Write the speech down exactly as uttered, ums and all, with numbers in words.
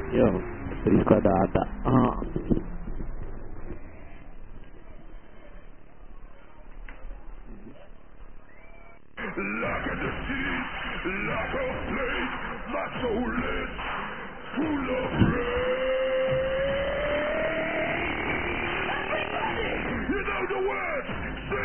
Yo, risquadrata. Ah. Like the sea, like a flame, my soul is full of rain.